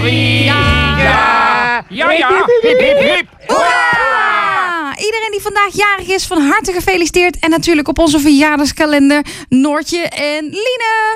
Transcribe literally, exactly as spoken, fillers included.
Maria. Ja, ja, ja. Hip, hip, hip. Hoera! Iedereen die vandaag jarig is, van harte gefeliciteerd. En natuurlijk op onze verjaardagskalender Noortje en Line.